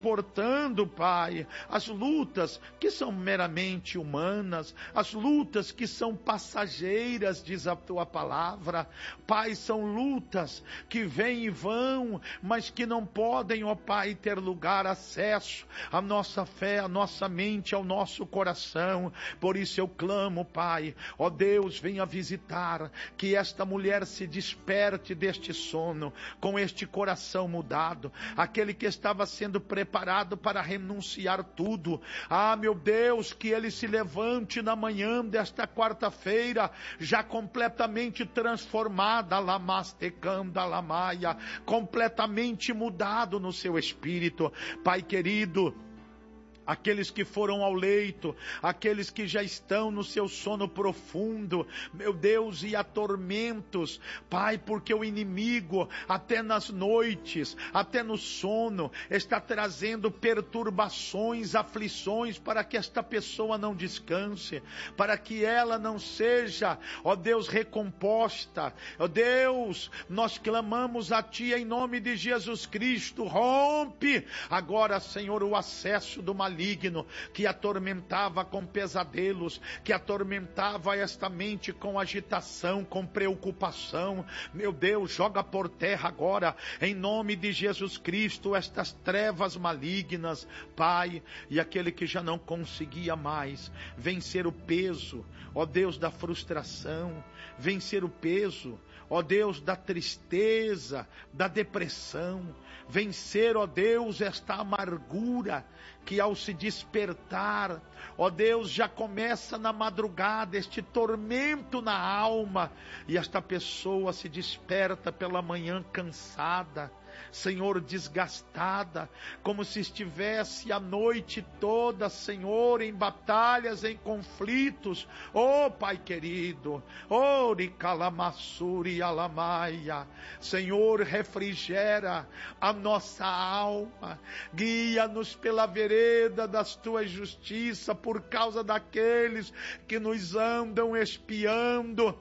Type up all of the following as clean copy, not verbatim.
suportando, Pai, as lutas que são meramente humanas, as lutas que são passageiras, diz a tua palavra. Pai, são lutas que vêm e vão, mas que não podem, ó Pai, ter lugar, acesso à nossa fé, à nossa mente, ao nosso coração. Por isso eu clamo, Pai, ó Deus, venha visitar, que esta mulher se desperte deste sono, com este coração mudado, aquele que estava sendo preparado para renunciar tudo. Ah, meu Deus, que ele se levante na manhã desta quarta-feira, já completamente transformada, lamastecanda lamaia, completamente mudado no seu espírito. Pai querido, aqueles que foram ao leito, aqueles que já estão no seu sono profundo, meu Deus, e atormentos, Pai, porque o inimigo, até nas noites, até no sono, está trazendo perturbações, aflições, para que esta pessoa não descanse, para que ela não seja, ó Deus, recomposta. Ó Deus, nós clamamos a Ti em nome de Jesus Cristo, rompe agora, Senhor, o acesso do maligno, que atormentava com pesadelos, que atormentava esta mente com agitação, com preocupação. Meu Deus, joga por terra agora, em nome de Jesus Cristo, estas trevas malignas, Pai. E aquele que já não conseguia mais vencer o peso, ó Deus, da frustração, vencer o peso, ó Deus, da tristeza, da depressão, vencer, ó Deus, esta amargura que ao se despertar, ó Deus, já começa na madrugada este tormento na alma, e esta pessoa se desperta pela manhã cansada, Senhor, desgastada, como se estivesse a noite toda, Senhor, em batalhas, em conflitos. Oh, Pai querido, oh, Ricalamassuri Alamaia, Senhor, refrigera a nossa alma, guia-nos pela vereda das tuas justiças, por causa daqueles que nos andam espiando.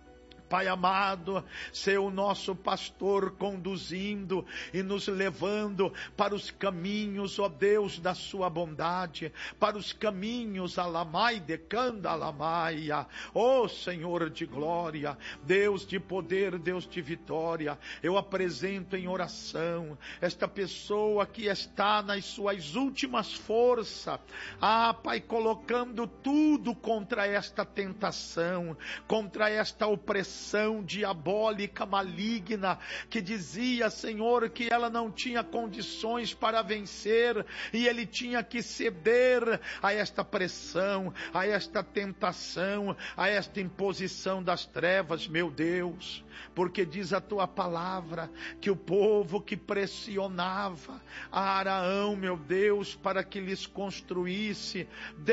Pai amado, ser o nosso pastor conduzindo e nos levando para os caminhos, ó Deus, da sua bondade, para os caminhos, alamai decanda alamaia, ó Senhor de glória, Deus de poder, Deus de vitória. Eu apresento em oração esta pessoa que está nas suas últimas forças, Pai, colocando tudo contra esta tentação, contra esta opressão diabólica, maligna, que dizia, Senhor, que ela não tinha condições para vencer, e ele tinha que ceder a esta pressão, a esta tentação, a esta imposição das trevas, meu Deus, porque diz a tua palavra, que o povo que pressionava a Araão, meu Deus, para que lhes construísse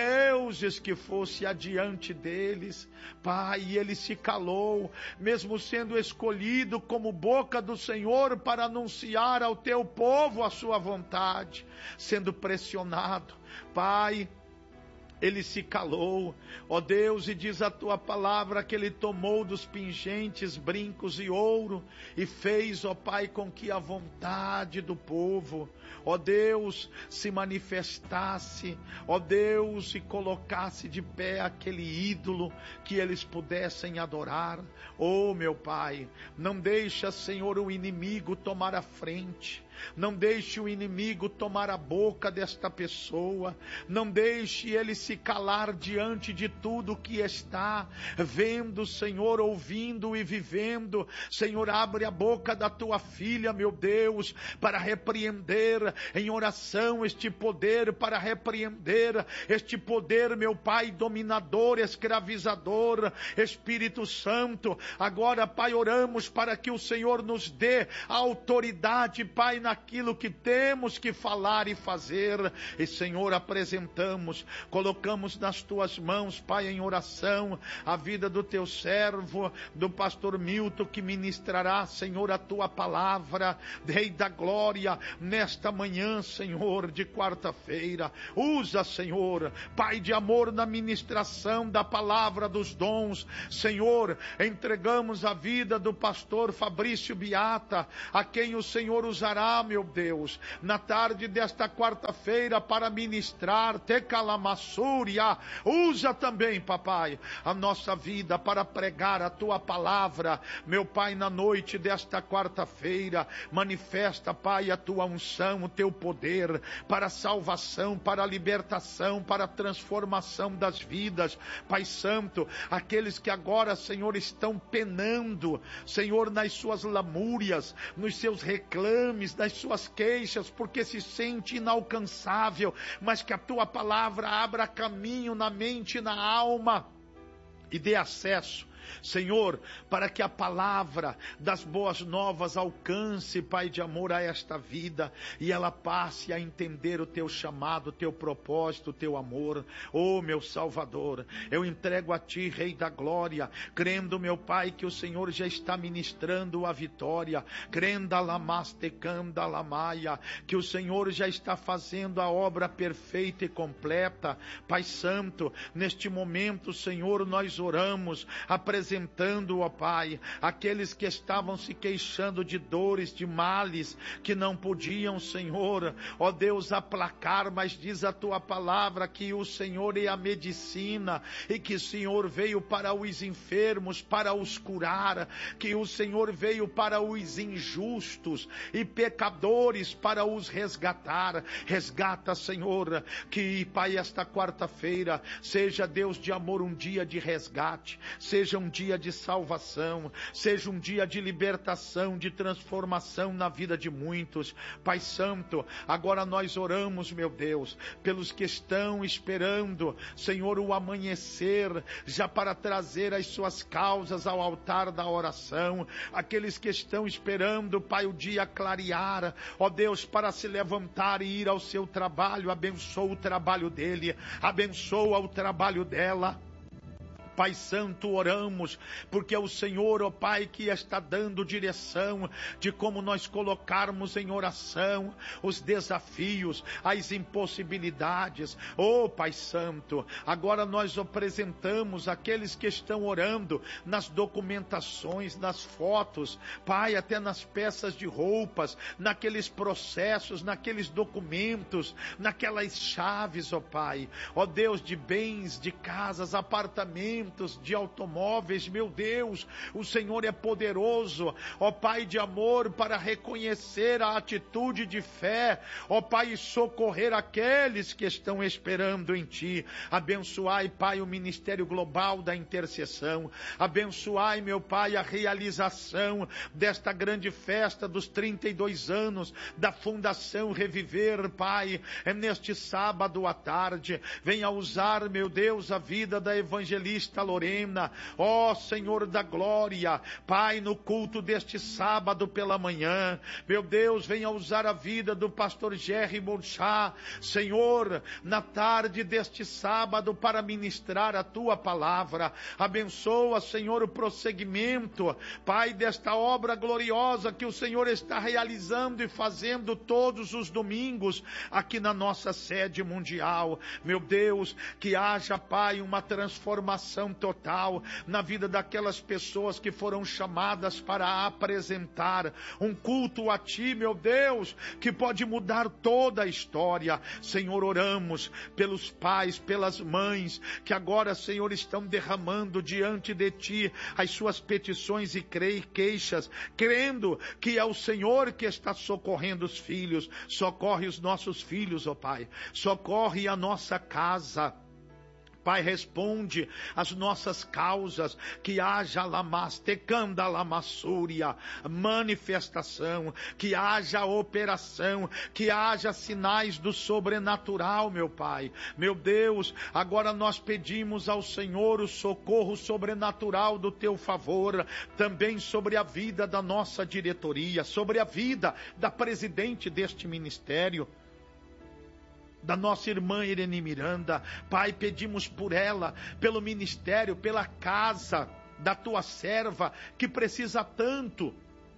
deuses que fosse adiante deles, Pai, e ele se calou, mesmo sendo escolhido como boca do Senhor para anunciar ao teu povo a sua vontade, sendo pressionado, Pai, ele se calou, ó Deus, e diz a tua palavra que ele tomou dos pingentes brincos e ouro e fez, ó Pai, com que a vontade do povo, ó Deus, se manifestasse, ó Deus, e colocasse de pé aquele ídolo que eles pudessem adorar. Oh, meu Pai, não deixa, Senhor, o inimigo tomar a frente, não deixe o inimigo tomar a boca desta pessoa, não deixe ele se calar diante de tudo que está vendo, Senhor, ouvindo e vivendo. Senhor, abre a boca da tua filha, meu Deus, para repreender em oração este poder, para repreender este poder, meu Pai, dominador, escravizador. Espírito Santo, agora, Pai, oramos para que o Senhor nos dê a autoridade, Pai, naquilo que temos que falar e fazer. E, Senhor, apresentamos, colocamos nas tuas mãos, Pai, em oração, a vida do teu servo, do pastor Milton, que ministrará, Senhor, a tua palavra, Rei da glória, nesta manhã, Senhor, de quarta-feira. Usa, Senhor, Pai de amor, na ministração da palavra dos dons. Senhor, entregamos a vida do pastor Fabrício Beata, a quem o Senhor usará, meu Deus, na tarde desta quarta-feira para ministrar, Tecalamassúria. Usa também, papai, a nossa vida para pregar a tua palavra, meu Pai, na noite desta quarta-feira. Manifesta, Pai, a tua unção, o teu poder para a salvação, para a libertação, para a transformação das vidas. Pai Santo, aqueles que agora, Senhor, estão penando, Senhor, nas suas lamúrias, nos seus reclames, nas suas queixas, porque se sente inalcançável, mas que a tua palavra abra caminho na mente e na alma e dê acesso, Senhor, para que a palavra das boas novas alcance, Pai de amor, a esta vida, e ela passe a entender o teu chamado, o teu propósito, o teu amor. Oh, meu Salvador, eu entrego a ti, Rei da Glória, crendo, meu Pai, que o Senhor já está ministrando a vitória, crendo que o Senhor já está fazendo a obra perfeita e completa. Pai Santo, neste momento, Senhor, nós oramos, apresentando, ó Pai, aqueles que estavam se queixando de dores, de males, que não podiam, Senhor, ó Deus, aplacar, mas diz a tua palavra que o Senhor é a medicina, e que o Senhor veio para os enfermos, para os curar, que o Senhor veio para os injustos e pecadores, para os resgatar. Resgata, Senhor, que, Pai, esta quarta-feira seja, Deus de amor, um dia de resgate, seja um dia de salvação, seja um dia de libertação, de transformação na vida de muitos. Pai Santo, agora nós oramos, meu Deus, pelos que estão esperando, Senhor, o amanhecer, já para trazer as suas causas ao altar da oração, aqueles que estão esperando, Pai, o dia clarear, ó Deus, para se levantar e ir ao seu trabalho. Abençoa o trabalho dele, abençoa o trabalho dela. Pai Santo, oramos, porque é o Senhor, ó Pai, que está dando direção de como nós colocarmos em oração os desafios, as impossibilidades. Ó Pai Santo, agora nós apresentamos aqueles que estão orando nas documentações, nas fotos, Pai, até nas peças de roupas, naqueles processos, naqueles documentos, naquelas chaves, ó Pai, ó Deus, de bens, de casas, apartamentos, de automóveis. Meu Deus, o Senhor é poderoso, ó Pai de amor, para reconhecer a atitude de fé, ó Pai, e socorrer aqueles que estão esperando em Ti. Abençoai, Pai, o Ministério Global da Intercessão, abençoai, meu Pai, a realização desta grande festa dos 32 anos da Fundação Reviver, Pai, neste sábado à tarde. Venha usar, meu Deus, a vida da evangelista Lorena, ó Senhor da glória, Pai, no culto deste sábado pela manhã, meu Deus, venha usar a vida do pastor Jerry Monchá, Senhor, na tarde deste sábado para ministrar a tua palavra. Abençoa, Senhor, o prosseguimento, Pai, desta obra gloriosa que o Senhor está realizando e fazendo todos os domingos aqui na nossa sede mundial. Meu Deus, que haja, Pai, uma transformação total na vida daquelas pessoas que foram chamadas para apresentar um culto a Ti, meu Deus, que pode mudar toda a história. Senhor, oramos pelos pais, pelas mães, que agora, Senhor, estão derramando diante de Ti as suas petições e queixas, crendo que é o Senhor que está socorrendo os filhos. Socorre os nossos filhos, ó Pai, socorre a nossa casa. Pai, responde as nossas causas, que haja manifestação, que haja operação, que haja sinais do sobrenatural, meu Pai. Meu Deus, agora nós pedimos ao Senhor o socorro sobrenatural do Teu favor, também sobre a vida da nossa diretoria, sobre a vida da presidente deste ministério, da nossa irmã Irene Miranda. Pai, pedimos por ela, pelo ministério, pela casa da Tua serva, que precisa tanto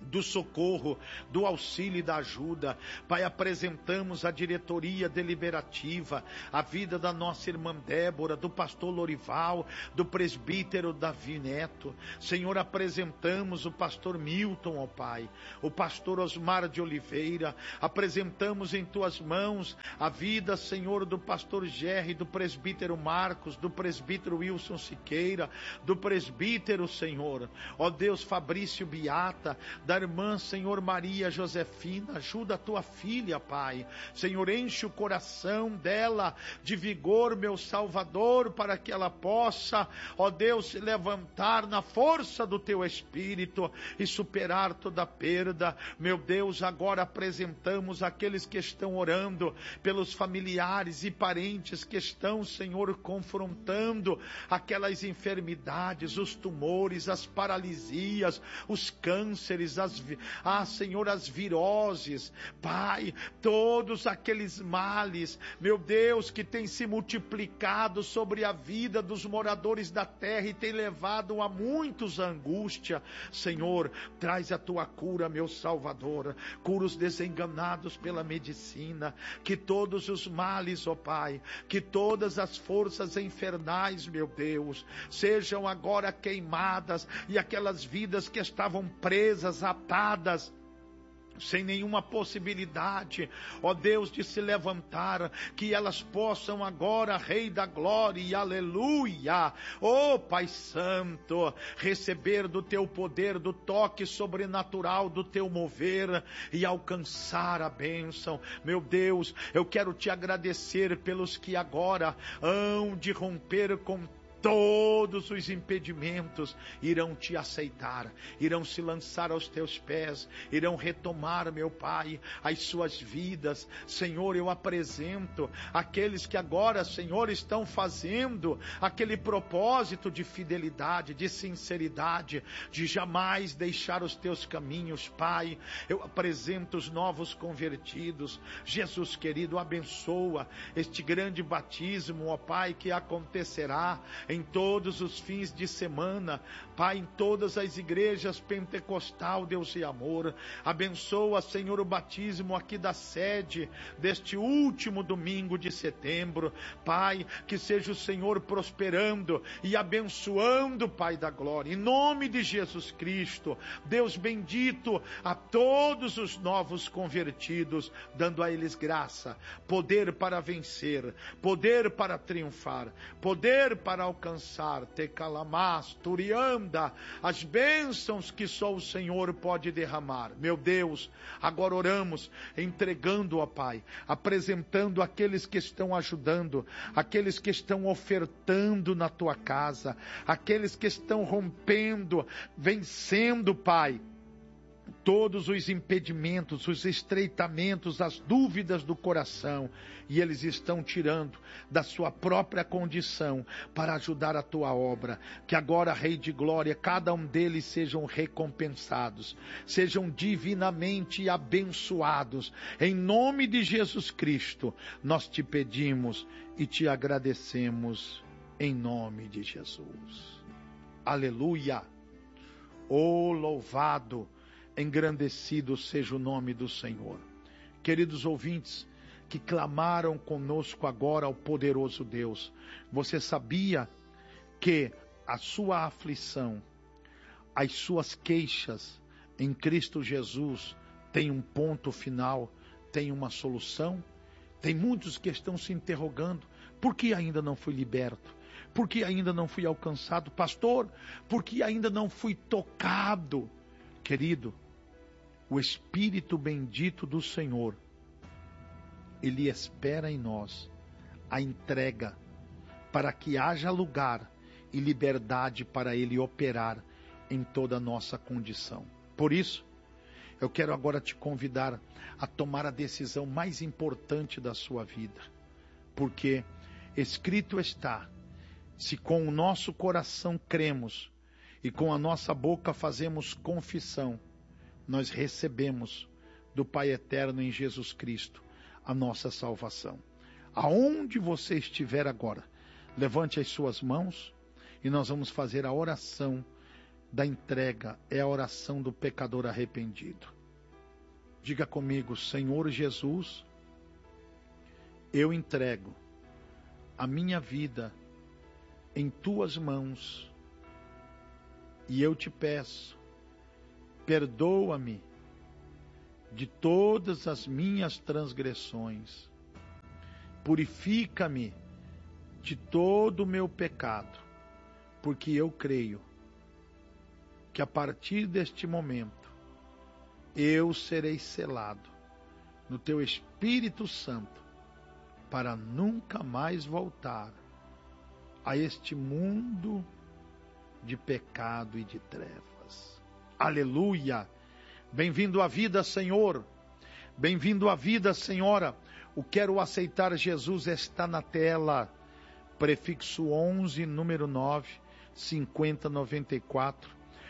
do socorro, do auxílio e da ajuda. Pai, apresentamos a diretoria deliberativa, a vida da nossa irmã Débora, do pastor Lorival, do presbítero Davi Neto. Senhor, apresentamos o pastor Milton, ó Pai, o pastor Osmar de Oliveira. Apresentamos em tuas mãos a vida, Senhor, do pastor Gerry, do presbítero Marcos, do presbítero Wilson Siqueira, do presbítero, Senhor, ó Deus, Fabrício Beata, da irmã, Senhor, Maria Josefina. Ajuda a tua filha, Pai. Senhor, enche o coração dela de vigor, meu Salvador, para que ela possa, ó Deus, se levantar na força do teu Espírito e superar toda perda. Meu Deus, agora apresentamos aqueles que estão orando pelos familiares e parentes que estão, Senhor, confrontando aquelas enfermidades, os tumores, as paralisias, os cânceres, Senhor, as viroses, Pai, todos aqueles males, meu Deus, que tem se multiplicado sobre a vida dos moradores da terra e tem levado a muitos à angústia. Senhor, traz a tua cura, meu Salvador, cura os desenganados pela medicina, que todos os males, ó Pai, que todas as forças infernais, meu Deus, sejam agora queimadas, e aquelas vidas que estavam presas, atadas, sem nenhuma possibilidade, ó Deus, de se levantar, que elas possam agora, Rei da Glória, aleluia, ó Pai Santo, receber do teu poder, do toque sobrenatural, do teu mover e alcançar a bênção. Meu Deus, eu quero te agradecer pelos que agora hão de romper com todos os impedimentos, irão te aceitar, irão se lançar aos teus pés, irão retomar, meu Pai, as suas vidas. Senhor, eu apresento aqueles que agora, Senhor, estão fazendo aquele propósito de fidelidade, de sinceridade, de jamais deixar os teus caminhos, Pai. Eu apresento os novos convertidos. Jesus querido, abençoa este grande batismo, ó Pai, que acontecerá em todos os fins de semana, Pai, em todas as igrejas pentecostal, Deus e amor. Abençoa, Senhor, o batismo aqui da sede deste último domingo de setembro, Pai, que seja o Senhor prosperando e abençoando, Pai da glória, em nome de Jesus Cristo. Deus bendito, a todos os novos convertidos, dando a eles graça, poder para vencer, poder para triunfar, poder para alcançar, Tecalamas, Turianda, as bênçãos que só o Senhor pode derramar. Meu Deus, agora oramos, entregando, ó Pai, apresentando aqueles que estão ajudando, aqueles que estão ofertando na tua casa, aqueles que estão rompendo, vencendo, Pai, todos os impedimentos, os estreitamentos, as dúvidas do coração, e eles estão tirando da sua própria condição para ajudar a tua obra. Que agora, Rei de Glória, cada um deles sejam recompensados, sejam divinamente abençoados. Em nome de Jesus Cristo, nós te pedimos e te agradecemos, em nome de Jesus. Aleluia! Oh, louvado, engrandecido seja o nome do Senhor. Queridos ouvintes que clamaram conosco agora ao poderoso Deus, você sabia que a sua aflição, as suas queixas em Cristo Jesus tem um ponto final, tem uma solução? Tem muitos que estão se interrogando: por que ainda não fui liberto? Por que ainda não fui alcançado? Pastor, por que ainda não fui tocado? Querido, o Espírito bendito do Senhor, Ele espera em nós a entrega para que haja lugar e liberdade para Ele operar em toda a nossa condição. Por isso, eu quero agora te convidar a tomar a decisão mais importante da sua vida, porque escrito está: se com o nosso coração cremos e com a nossa boca fazemos confissão, nós recebemos do Pai eterno em Jesus Cristo a nossa salvação. Aonde você estiver agora, levante as suas mãos e nós vamos fazer a oração da entrega é a oração do pecador arrependido. Diga comigo: Senhor Jesus, eu entrego a minha vida em tuas mãos e eu te peço, perdoa-me de todas as minhas transgressões, purifica-me de todo o meu pecado, porque eu creio que a partir deste momento eu serei selado no teu Espírito Santo para nunca mais voltar a este mundo de pecado e de trevas. Aleluia! Bem-vindo à vida, Senhor. Bem-vindo à vida, Senhora. O Quero Aceitar Jesus está na tela. Prefixo 11, número 9, 5094,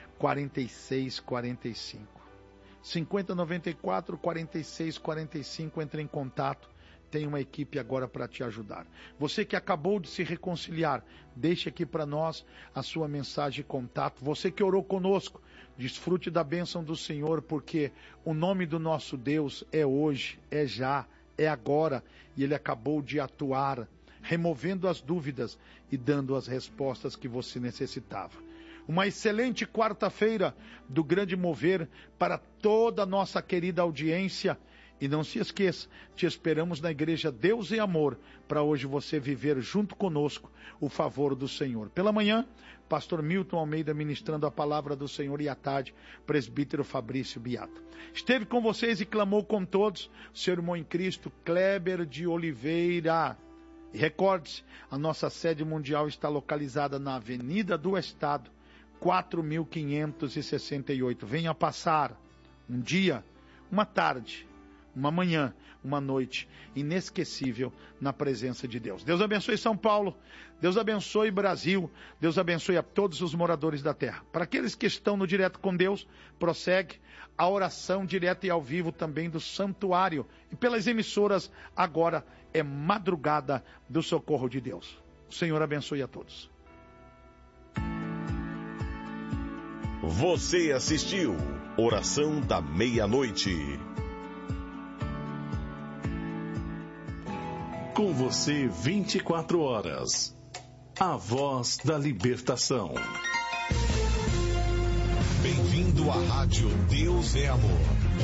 4645. 5094, 4645, entre em contato. Tem uma equipe agora para te ajudar. Você que acabou de se reconciliar, deixe aqui para nós a sua mensagem de contato. Você que orou conosco, desfrute da bênção do Senhor, porque o nome do nosso Deus é hoje, é já, é agora, e Ele acabou de atuar, removendo as dúvidas e dando as respostas que você necessitava. Uma excelente quarta-feira do Grande Mover para toda a nossa querida audiência. E não se esqueça, te esperamos na Igreja Deus e Amor, para hoje você viver junto conosco o favor do Senhor. Pela manhã, pastor Milton Almeida ministrando a palavra do Senhor, e à tarde, presbítero Fabrício Biata. Esteve com vocês e clamou com todos, seu irmão em Cristo, Kleber de Oliveira. E recorde-se, a nossa sede mundial está localizada na Avenida do Estado, 4568. Venha passar um dia, uma tarde, uma manhã, uma noite inesquecível na presença de Deus. Deus abençoe São Paulo, Deus abençoe Brasil, Deus abençoe a todos os moradores da terra. Para aqueles que estão no Direto com Deus, prossegue a oração direta e ao vivo também do santuário. E pelas emissoras, agora é Madrugada do Socorro de Deus. O Senhor abençoe a todos. Você assistiu Oração da Meia-Noite. Com você 24 horas. A voz da libertação. Bem-vindo à Rádio Deus é Amor.